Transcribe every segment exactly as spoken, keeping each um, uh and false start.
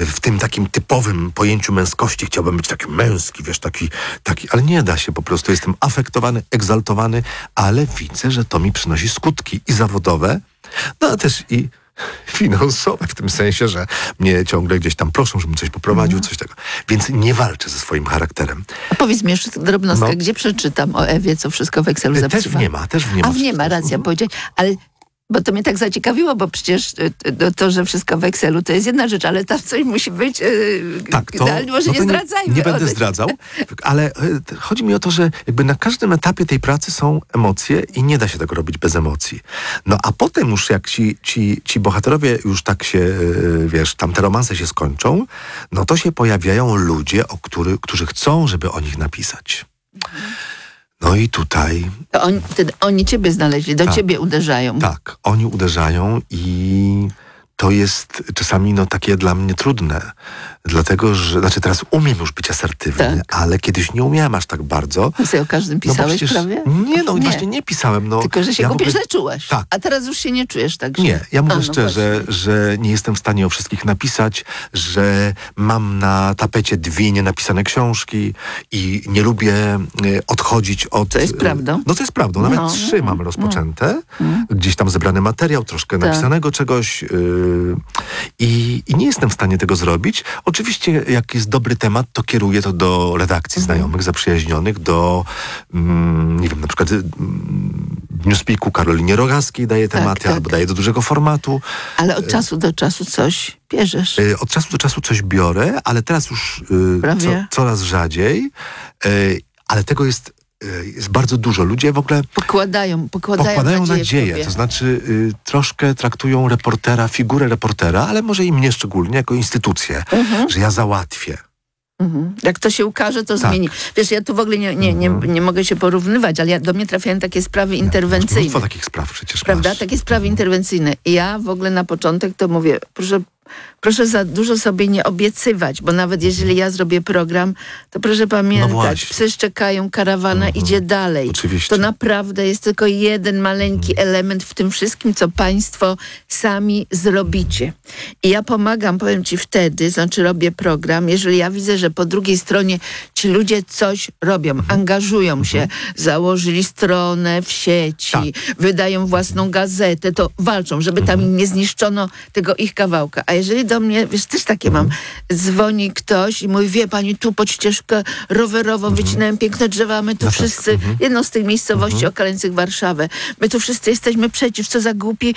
w tym takim typowym pojęciu męskości chciałbym być taki męski, wiesz, taki, taki, ale nie da się po prostu. Jestem afektowany, egzaltowany, ale widzę, że to mi przynosi skutki i zawodowe, no a też i finansowe, w tym sensie, że mnie ciągle gdzieś tam proszą, żebym coś poprowadził, coś tego. Więc nie walczę ze swoim charakterem. A powiedz mi jeszcze drobnostkę, No. gdzie przeczytam o Ewie, co wszystko w Excelu zapisywa? Też w nie ma, też w nie ma. A w nie ma, racja, powiedzieć, ale bo to mnie tak zaciekawiło, bo przecież to, to, że wszystko w Excelu to jest jedna rzecz, ale tam coś musi być. Yy, tak, to, ale może no nie to zdradzajmy. Nie, nie będę zdradzał, ale y, chodzi mi o to, że jakby na każdym etapie tej pracy są emocje i nie da się tego robić bez emocji. No a potem już jak ci, ci, ci bohaterowie już tak się, y, wiesz, tam te romanse się skończą, no to się pojawiają ludzie, o który, którzy chcą, żeby o nich napisać. No i tutaj... To oni, wtedy oni ciebie znaleźli, do tak, ciebie uderzają. Tak, oni uderzają i to jest czasami no takie dla mnie trudne. Dlatego, że, znaczy teraz umiem już być asertywny, Tak. ale kiedyś nie umiałem aż tak bardzo. Ty sobie o każdym No bo pisałeś przecież- prawie? Nie, no nie. właśnie nie pisałem. No, Tylko, że się ja w głupio ogóle- źle czułeś. Tak. A teraz już się nie czujesz tak źle. Nie, ja mówię A, no szczerze, właśnie. że nie jestem w stanie o wszystkich napisać, że mam na tapecie dwie nienapisane książki i nie lubię e, odchodzić od... To jest prawdą. No to jest prawdą, nawet No, trzy no, mam rozpoczęte, no. gdzieś tam zebrany materiał, troszkę Tak. napisanego czegoś yy, i, i nie jestem w stanie tego zrobić. Oczywiście jak jest dobry temat, to kieruję to do redakcji Mhm. znajomych, zaprzyjaźnionych, do mm, nie wiem, na przykład mm, w Newspeaku Karolinie Rogaskiej daję Tak, tematy, tak. albo daję do dużego formatu. Ale od czasu do czasu coś bierzesz. Y, Od czasu do czasu coś biorę, ale teraz już y, Prawie. co, coraz rzadziej. Y, ale tego jest, y, jest bardzo dużo. Ludzie w ogóle Pokładają, pokładają, pokładają nadzieję. w nadzieję. tobie. To znaczy y, troszkę traktują reportera, figurę reportera, ale może i mnie szczególnie, jako instytucję, Mhm. że ja załatwię. Mhm. Jak to się ukaże, to Tak. zmieni. Wiesz, ja tu w ogóle nie, nie, nie, Mhm. nie mogę się porównywać, ale ja, do mnie trafiają takie sprawy Masz interwencyjne. mnóstwo takich spraw przecież Prawda? masz. Takie sprawy interwencyjne. I ja w ogóle na początek to mówię, proszę, proszę za dużo sobie nie obiecywać, bo nawet jeżeli ja zrobię program, to proszę pamiętać, właśnie. psy szczekają, karawana idzie dalej. Oczywiście. To naprawdę jest tylko jeden maleńki element w tym wszystkim, co państwo sami zrobicie. I ja pomagam, powiem ci wtedy, znaczy robię program, jeżeli ja widzę, że po drugiej stronie ci ludzie coś robią, angażują się, założyli stronę w sieci, Tak. wydają własną gazetę, to walczą, żeby tam im nie zniszczono tego ich kawałka. A jeżeli do mnie, wiesz, też takie mam, dzwoni ktoś i mówi, wie pani, tu pod ścieżkę rowerową wycinałem piękne drzewa, my tu No tak. wszyscy, jedną z tych miejscowości okalających Warszawę, my tu wszyscy jesteśmy przeciw, co za głupi,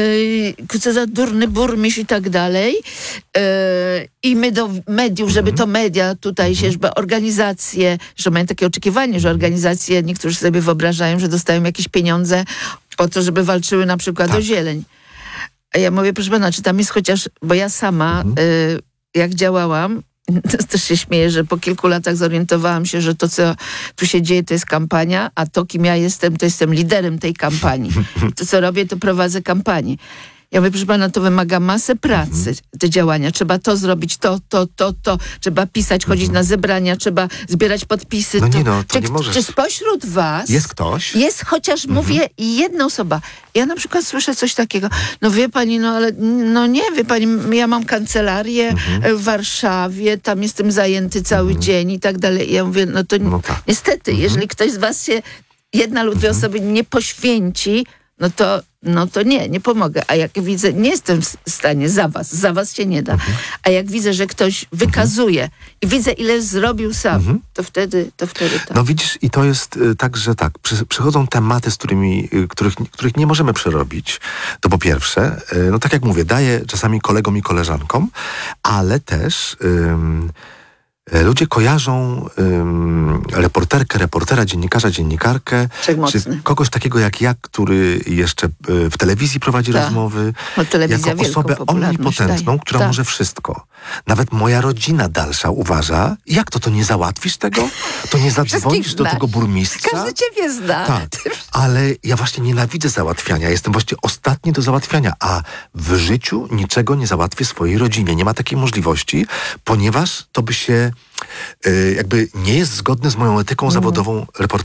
yy, co za durny burmistrz i tak dalej. Yy, I my do mediów, żeby to media tutaj się, żeby organizacje, że mają takie oczekiwanie, że organizacje, niektórzy sobie wyobrażają, że dostają jakieś pieniądze po to, żeby walczyły na przykład Tak. o zieleń. A ja mówię, proszę pana, czy tam jest chociaż, bo ja sama, y, jak działałam, to też się śmieję, że po kilku latach zorientowałam się, że to, co tu się dzieje, to jest kampania, a to, kim ja jestem, to jestem liderem tej kampanii. To, co robię, to prowadzę kampanię. Ja mówię, proszę pana, to wymaga masę pracy, te działania. Trzeba to zrobić, to, to, to, to. Trzeba pisać, chodzić na zebrania, trzeba zbierać podpisy. No to. nie no, to czy, nie możesz. czy spośród was Jest ktoś? jest chociaż, mówię, jedna osoba. Ja na przykład słyszę coś takiego, no wie pani, no ale, no nie, wie pani, ja mam kancelarię w Warszawie, tam jestem zajęty cały dzień i tak dalej. I ja mówię, no to No tak. niestety, jeżeli ktoś z was się, jedna lub dwie osoby nie poświęci, no to, no to nie, nie pomogę. A jak widzę, nie jestem w stanie za was, za was się nie da. A jak widzę, że ktoś wykazuje i widzę, ile zrobił sam, to wtedy, to wtedy tak. No widzisz, i to jest y, tak, że tak, przy, przychodzą tematy, z którymi, y, których, których nie możemy przerobić. To po pierwsze, y, no tak jak mówię, daję czasami kolegom i koleżankom, ale też ym, y, ludzie kojarzą ym, reporterkę, reportera, dziennikarza, dziennikarkę, Wszechmocny. czy kogoś takiego jak ja, który jeszcze y, w telewizji prowadzi Tak. rozmowy, No, telewizja jako wielką osobę popularność omnipotentną, daje. która Tak. może wszystko. Nawet moja rodzina dalsza uważa, jak to, to nie załatwisz tego? To nie zadzwonisz do znasz. tego burmistrza? Każdy ciebie zna. Tak, ale ja właśnie nienawidzę załatwiania. Jestem właśnie ostatni do załatwiania, a w życiu niczego nie załatwię swojej rodzinie. Nie ma takiej możliwości, ponieważ to by się y, jakby nie jest zgodne z moją etyką zawodową reportera.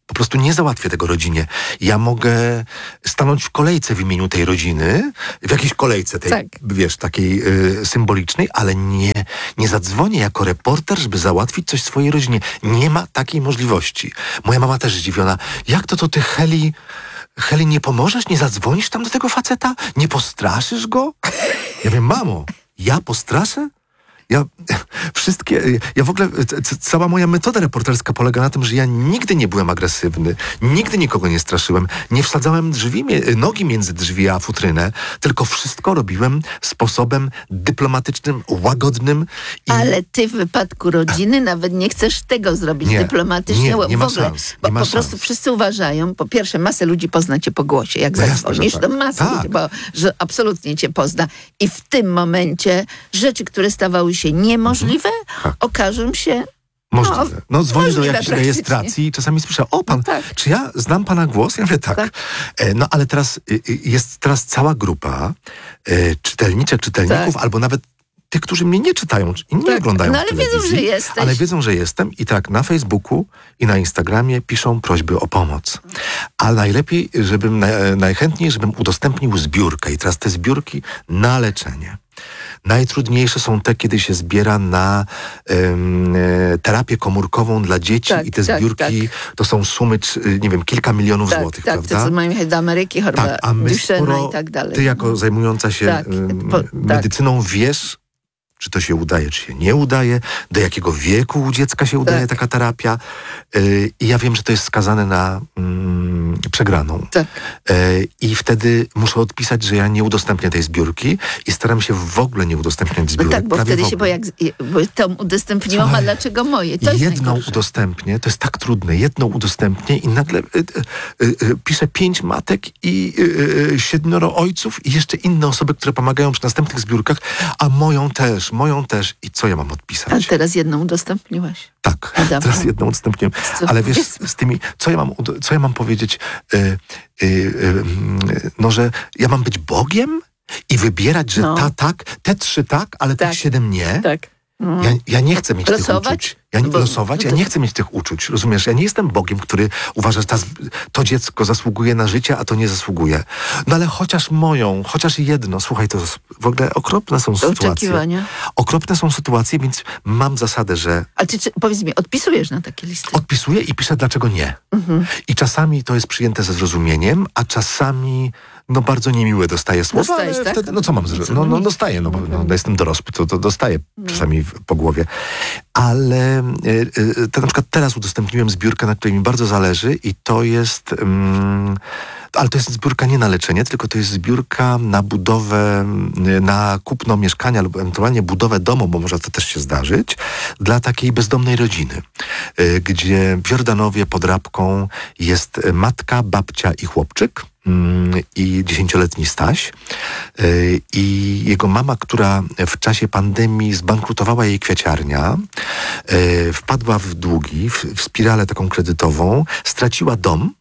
Po prostu nie załatwię tego rodzinie. Ja mogę stanąć w kolejce w imieniu tej rodziny, w jakiejś kolejce tej, tak. wiesz, takiej y, symbolicznej, ale nie, nie zadzwonię jako reporter, żeby załatwić coś swojej rodzinie. Nie ma takiej możliwości. Moja mama też zdziwiona. Jak to to ty, Heli, Heli, nie pomożesz? Nie zadzwonisz tam do tego faceta? Nie postraszysz go? Ja wiem, mamo, ja postraszę? Ja wszystkie, ja w ogóle, c- cała moja metoda reporterska polega na tym, że ja nigdy nie byłem agresywny, nigdy nikogo nie straszyłem, nie wsadzałem drzwi, nogi między drzwi a futrynę, tylko wszystko robiłem sposobem dyplomatycznym, łagodnym. I... Ale ty w wypadku rodziny nawet nie chcesz tego zrobić nie, dyplomatycznie. Nie, nie w ma ogóle, szans. Bo nie ma po szans. prostu wszyscy uważają, po pierwsze, masę ludzi pozna cię po głosie, jak No zadzwonisz, jasne, że to tak. masę Tak. ludzi, bo że absolutnie cię pozna. I w tym momencie rzeczy, które stawały się niemożliwe, Tak. okażą się Możliwe. No dzwonię do możliwe jakiejś praktycznie. rejestracji i czasami słyszę, o pan, No tak. czy ja znam pana głos? Ja mówię, tak. Tak. E, no ale teraz y, y, jest teraz cała grupa e, czytelniczek, czytelników, Tak. albo nawet tych, którzy mnie nie czytają i nie Tak. oglądają No w ale telewizji, wiedzą, że jesteś. ale wiedzą, że jestem i tak na Facebooku i na Instagramie piszą prośby o pomoc. A najlepiej, żebym, na, najchętniej, żebym udostępnił zbiórkę i teraz te zbiórki na leczenie. Najtrudniejsze są te, kiedy się zbiera na um, e, terapię komórkową dla dzieci Tak, i te tak, zbiórki to są sumy, czy, nie wiem, kilka milionów tak, złotych, tak, prawda? to co mają jechać do Ameryki, choroba Tak, a my Duchenne sporo, i tak dalej. ty jako zajmująca się Tak, ym, po- tak. medycyną wiesz, czy to się udaje, czy się nie udaje, do jakiego wieku u dziecka się udaje Tak. taka terapia. Yy, I ja wiem, że to jest skazane na mm, przegraną. Tak. Yy, I wtedy muszę odpisać, że ja nie udostępnię tej zbiórki i staram się w ogóle nie udostępniać No zbiórek. tak, bo prawie wtedy w się, bo ogóle. jak bo tą udostępniłam, Słuchaj, a dlaczego moje? To jest jedną najgorsze. udostępnię, to jest tak trudne, jedną udostępnię i nagle y, y, y, piszę pięć matek i y, y, siedmioro ojców i jeszcze inne osoby, które pomagają przy następnych zbiórkach, a moją też, moją też. I co ja mam odpisać? Ale teraz jedną udostępniłaś. Tak, Dawno. teraz jedną udostępniłem. Co? Ale wiesz, Jest- z tymi, co ja mam, ud- co ja mam powiedzieć, y, y, y, no, że ja mam być Bogiem i wybierać, że No. ta tak, te trzy tak, ale Tak. tych siedem nie? Tak. No. Ja, ja nie chcę mieć Losować? tych uczuć. Ja nie, Bo- losować? no Ja to- nie chcę mieć tych uczuć. Rozumiesz? Ja nie jestem Bogiem, który uważa, że ta, z- to dziecko zasługuje na życie, a to nie zasługuje. No ale chociaż moją, chociaż jedno. Słuchaj, to s- w ogóle okropne są To sytuacje. oczekiwania. Okropne są sytuacje, więc mam zasadę, że A ty, czy, powiedz mi, odpisujesz na takie listy? odpisuję i piszę, dlaczego nie. Mhm. I czasami to jest przyjęte ze zrozumieniem, a czasami no bardzo niemiłe dostaję słowa, Dostajesz, ale tak? wtedy, no co mam zrobić? No, no dostaję, no bo no, jestem dorosły, to, to dostaję czasami w, po głowie. Ale y, y, to na przykład teraz udostępniłem zbiórkę, na której mi bardzo zależy i to jest... Mm, ale to jest zbiórka nie na leczenie, tylko to jest zbiórka na budowę, y, na kupno mieszkania lub ewentualnie budowę domu, bo może to też się zdarzyć, dla takiej bezdomnej rodziny, y, gdzie w Jordanowie pod Rabką jest matka, babcia i chłopczyk mm, i dziesięcioletni Staś y, i jego mama, która w czasie pandemii zbankrutowała jej kwiaciarnia, y, wpadła w długi, w, w spiralę taką kredytową, straciła dom.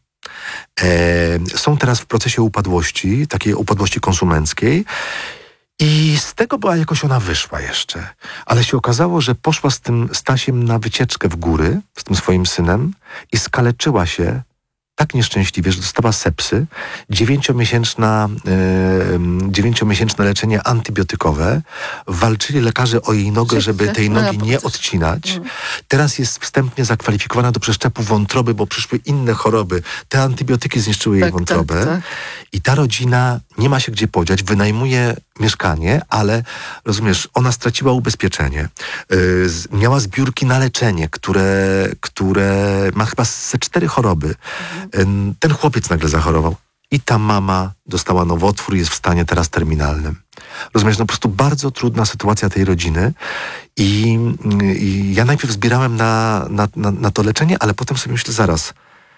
E, są teraz w procesie upadłości, takiej upadłości konsumenckiej i z tego była jakoś ona wyszła jeszcze. Ale się okazało, że poszła z tym Stasiem na wycieczkę w góry, z tym swoim synem i skaleczyła się tak nieszczęśliwie, że dostała sepsy, dziewięciomiesięczna, e, dziewięciomiesięczne leczenie antybiotykowe. Walczyli lekarze o jej nogę, żeby tej No, nogi no, nie po prostu. odcinać. Teraz jest wstępnie zakwalifikowana do przeszczepu wątroby, bo przyszły inne choroby. Te antybiotyki zniszczyły jej Tak, wątrobę. tak, tak. I ta rodzina nie ma się gdzie podziać, wynajmuje mieszkanie, ale rozumiesz, ona straciła ubezpieczenie. Yy, z, miała zbiórki na leczenie, które, które ma chyba ze cztery choroby. Yy, ten chłopiec nagle zachorował. I ta mama dostała nowotwór i jest w stanie teraz terminalnym. Rozumiesz, no po prostu bardzo trudna sytuacja tej rodziny i, i ja najpierw zbierałem na, na, na, na to leczenie, ale potem sobie myślę, zaraz,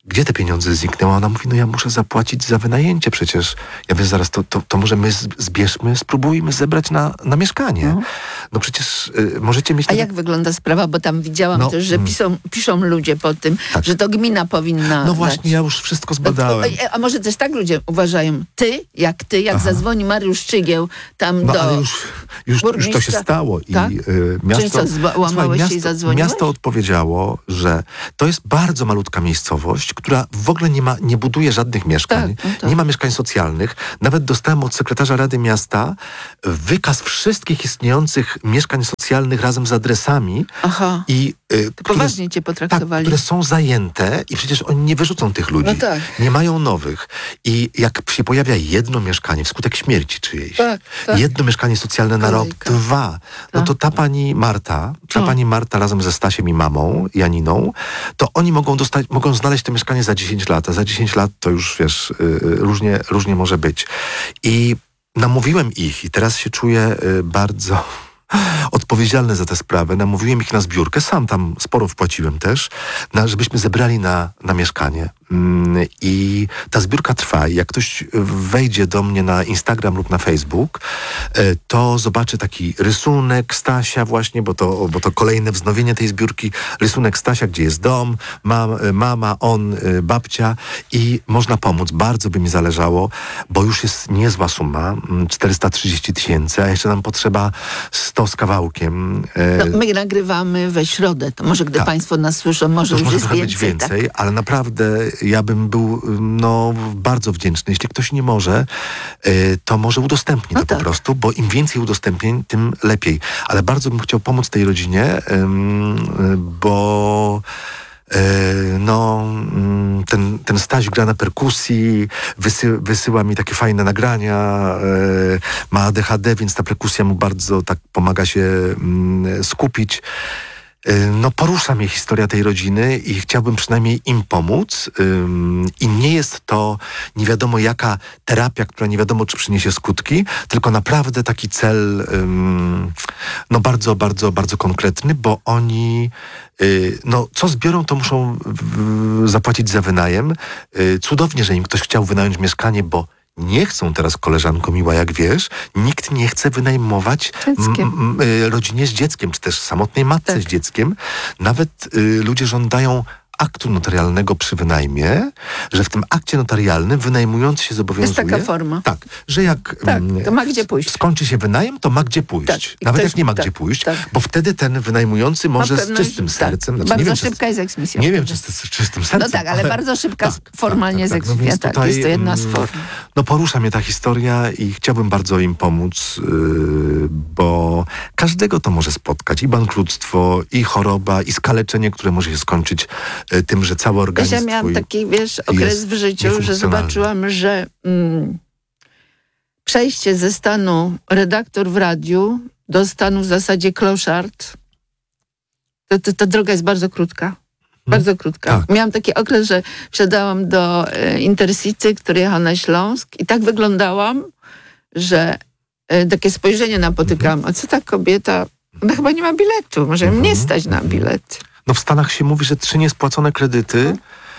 gdzie te pieniądze zniknęły? Ona mówi, no ja muszę zapłacić za wynajęcie przecież. Ja wiem, zaraz to, to, to może my zbierzmy, spróbujmy zebrać na, na mieszkanie. No, no przecież y, możecie mieć... A jak wygląda sprawa? Bo tam widziałam no, też, że piszą, piszą ludzie po tym, tak. że to gmina powinna No właśnie, dać. ja już wszystko zbadałem. A, a może też tak ludzie uważają, ty, jak ty, jak Aha. zadzwoni Mariusz Szczygieł tam no, do... ale już, już, już to się stało. I tak? y, miasto, Czyli co, łamałeś słuchaj, się i miasto, zadzwoniłeś? miasto odpowiedziało, że to jest bardzo malutka miejscowość, która w ogóle nie ma, nie buduje żadnych mieszkań, tak, no tak. nie ma mieszkań socjalnych. Nawet dostałem od sekretarza Rady Miasta wykaz wszystkich istniejących mieszkań socjalnych razem z adresami. Aha. I, y, to które, poważnie cię potraktowali. Tak, które są zajęte i przecież oni nie wyrzucą tych ludzi. No tak. Nie mają nowych. I jak się pojawia jedno mieszkanie wskutek śmierci czyjejś, tak, tak. jedno mieszkanie socjalne na rok, dwa, no to ta pani Marta, ta no. pani Marta razem ze Stasiem i mamą, Janiną, to oni mogą dostać, mogą znaleźć to mieszkanie za dziesięć lat, a za dziesięć lat to już, wiesz, yy, różnie, różnie może być. I namówiłem ich i teraz się czuję yy, bardzo odpowiedzialny za tę sprawę. Namówiłem ich na zbiórkę, sam tam sporo wpłaciłem też, na, żebyśmy zebrali na, na mieszkanie. Mm, I ta zbiórka trwa. I jak ktoś wejdzie do mnie na Instagram lub na Facebook, to zobaczy taki rysunek Stasia właśnie, bo to, bo to kolejne wznowienie tej zbiórki. Rysunek Stasia, gdzie jest dom, mam, mama, on, babcia i można pomóc. Bardzo by mi zależało, bo już jest niezła suma, czterysta trzydzieści tysięcy, a jeszcze nam potrzeba sto z kawałkiem. No, my nagrywamy we środę, to może gdy tak. Państwo nas słyszą, może to już może jest więcej. być więcej, tak. ale naprawdę ja bym był no, bardzo wdzięczny. Jeśli ktoś nie może, to może udostępni no to tak. po prostu, bo im więcej udostępnień, tym lepiej. Ale bardzo bym chciał pomóc tej rodzinie, bo no, ten, ten Staś gra na perkusji, wysy, wysyła mi takie fajne nagrania, ma A D H D, więc ta perkusja mu bardzo tak pomaga się skupić. No porusza mnie historia tej rodziny i chciałbym przynajmniej im pomóc. Ym, I nie jest to nie wiadomo jaka terapia, która nie wiadomo czy przyniesie skutki, tylko naprawdę taki cel ym, no bardzo, bardzo, bardzo konkretny, bo oni y, no co zbiorą, to muszą w, zapłacić za wynajem. Y, cudownie, że im ktoś chciał wynająć mieszkanie, bo nie chcą teraz, koleżanko miła, jak wiesz, nikt nie chce wynajmować m, m, y, rodzinie z dzieckiem, czy też samotnej matce tak. z dzieckiem. Nawet y, ludzie żądają aktu notarialnego przy wynajmie, że w tym akcie notarialnym wynajmujący się zobowiązuje... Jest taka forma. Tak, że jak tak, to ma gdzie pójść. skończy się wynajem, to ma gdzie pójść. Tak, Nawet ktoś, jak nie ma tak, gdzie pójść, tak. bo wtedy ten wynajmujący może z czystym tak, sercem... Znaczy, bardzo nie wiem, szybka jest eksmisja. Nie wiem, czy z, z czystym sercem. No tak, ale, ale bardzo szybka tak, formalnie tak, tak, tak. No jest eksmisja. Tak, jest to jedna z form. No porusza mnie ta historia i chciałbym bardzo im pomóc, yy, bo każdego to może spotkać. I bankructwo, i choroba, i skaleczenie, które może się skończyć yy, tym, że cały organizm Ja miałam taki, wiesz, okres w życiu, że zobaczyłam, że mm, przejście ze stanu redaktor w radiu do stanu w zasadzie kloszard, to, to, ta droga jest bardzo krótka. Hmm. Bardzo krótka. Tak. Miałam taki okres, że wsiadałam do e, Intercity, który jechał na Śląsk i tak wyglądałam, że e, takie spojrzenie napotykałam. A co ta kobieta? Ona chyba nie ma biletu. Może hmm. mnie stać na bilet. No w Stanach się mówi, że trzy niespłacone kredyty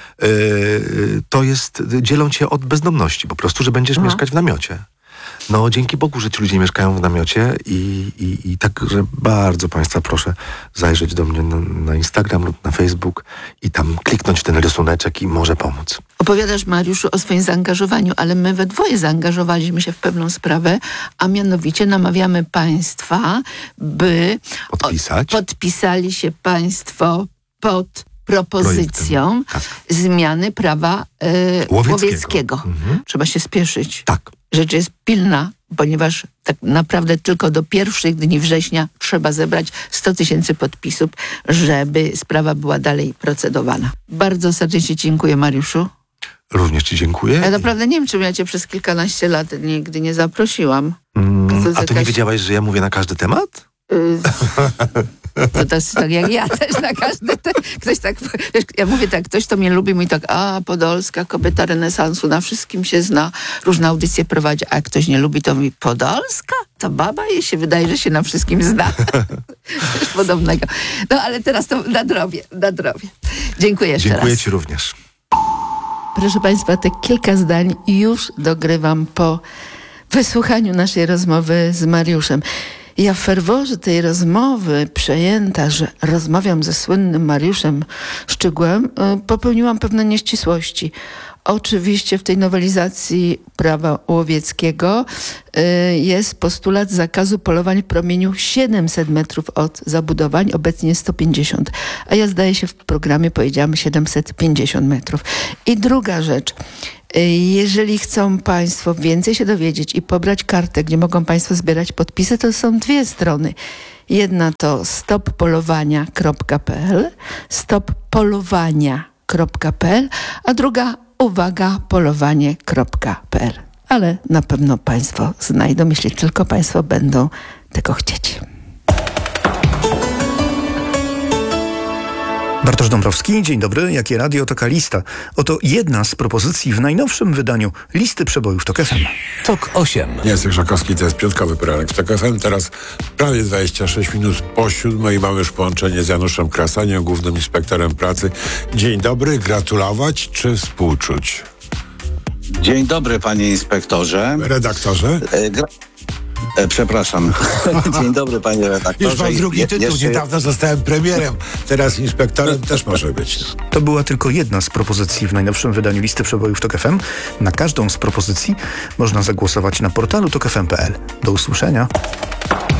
yy, to jest, dzielą cię od bezdomności po prostu, że będziesz Aha. mieszkać w namiocie. No dzięki Bogu, że ci ludzie mieszkają w namiocie i, i, i także bardzo Państwa proszę zajrzeć do mnie na, na Instagram lub na Facebook i tam kliknąć w ten rysuneczek i może pomóc. Opowiadasz, Mariuszu, o swoim zaangażowaniu, ale my we dwoje zaangażowaliśmy się w pewną sprawę, a mianowicie namawiamy Państwa, by podpisać. O, podpisali się Państwo pod propozycją tak. zmiany prawa e, łowieckiego. łowieckiego. Mhm. Trzeba się spieszyć. Tak. Rzecz jest pilna, ponieważ tak naprawdę tylko do pierwszych dni września trzeba zebrać sto tysięcy podpisów, żeby sprawa była dalej procedowana. Bardzo serdecznie dziękuję, Mariuszu. Również Ci dziękuję. Ja naprawdę nie wiem, czym ja Cię przez kilkanaście lat nigdy nie zaprosiłam. Mm, to a Ty jakaś... nie wiedziałaś, że ja mówię na każdy temat? To też tak jak ja też na każdy te, ktoś tak, wiesz, ja mówię tak, ktoś to mnie lubi, mówi tak, a Podolska, kobieta renesansu, na wszystkim się zna, różne audycje prowadzi, a jak ktoś nie lubi, to mówi, Podolska? To baba, jej się wydaje, że się na wszystkim zna. Coś podobnego. No ale teraz to nadrobię, nadrobię. Dziękuję jeszcze Dziękuję raz. Ci również. Proszę Państwa, te kilka zdań już dogrywam po wysłuchaniu naszej rozmowy z Mariuszem. Ja w ferworze tej rozmowy, przejęta, że rozmawiam ze słynnym Mariuszem Szczygłem, popełniłam pewne nieścisłości. Oczywiście w tej nowelizacji prawa łowieckiego y, jest postulat zakazu polowań w promieniu siedemset metrów od zabudowań, obecnie sto pięćdziesiąt, a ja zdaje się w programie powiedziałam siedemset pięćdziesiąt metrów. I druga rzecz, y, jeżeli chcą Państwo więcej się dowiedzieć i pobrać kartę, gdzie mogą Państwo zbierać podpisy, to są dwie strony. Jedna to stop polowania kropka p l, stop polowania kropka p l, a druga uwaga polowanie kropka p l. Ale na pewno Państwo znajdą, jeśli tylko Państwo będą tego chcieć. Bartosz Dąbrowski, dzień dobry. Jakie radio, taka lista. Oto jedna z propozycji w najnowszym wydaniu listy przebojów TOK F M. TOK osiem. Jacek Żakowski, to jest piątkowy poranek w TOK F M. Teraz prawie dwadzieścia sześć minut po siódmej mamy już połączenie z Januszem Krasaniem, głównym inspektorem pracy. Dzień dobry, gratulować czy współczuć? Dzień dobry, panie inspektorze. Redaktorze? E, gra... e, przepraszam. Dzień dobry, panie redaktorze. Już mam drugi Je- tytuł, jeszcze- niedawno zostałem premierem, teraz inspektorem też może być. To była tylko jedna z propozycji w najnowszym wydaniu listy przebojów TOK F M. Na każdą z propozycji można zagłosować na portalu tok f m kropka p l. Do usłyszenia.